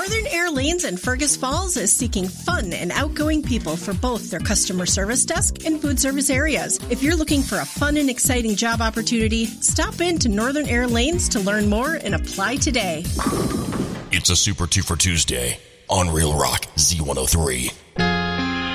Northern Air Lanes in Fergus Falls is seeking fun and outgoing people for both their customer service desk and food service areas. If you're looking for a fun and exciting job opportunity, stop in to Northern Air Lanes to learn more and apply today. It's a Super 2 for Tuesday on Real Rock Z103.